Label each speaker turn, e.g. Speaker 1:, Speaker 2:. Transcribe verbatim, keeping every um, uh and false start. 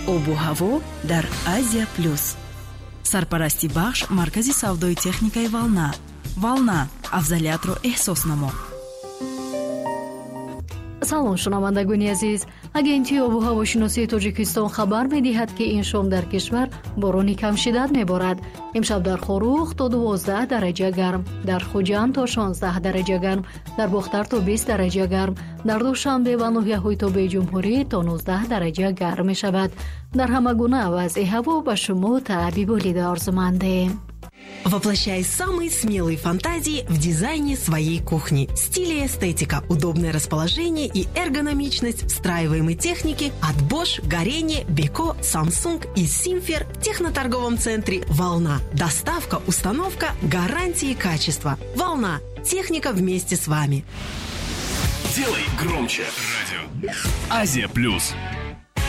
Speaker 1: обу ҳаво дар Азия плюс. Сарпарасти бахш маркази савдои техникаи Волна. Волна, афзалиятро эҳсос намо.
Speaker 2: салом шунавандагони азиз, агентии обу ҳавошиносии тоҷикистон хабар медиҳад ки ин шом дар кишвар борони камшиддат меборад. имшаб дар Хорух то дувоздаҳ дараҷа гарм, дар Хуҷанд то шонздаҳ дараҷа гарм, дар Бохтар то бист дараҷа гарм, дар Душанбе ва ноҳияҳои тобеи ҷумҳурӣ то нуздаҳ дараҷа гарм мешавад. дар ҳама гуна вазъи ҳаво ба шумо таъби болида орзумандем.
Speaker 3: Воплощай самые смелые фантазии в дизайне своей кухни. Стиль и эстетика, удобное расположение и эргономичность встраиваемой техники от Bosch, Горение, Beko, Samsung и Simfer в техноторговом центре «Волна». Доставка, установка, гарантии качества. «Волна». Техника вместе с вами.
Speaker 4: Делай громче. Радио Азия Плюс.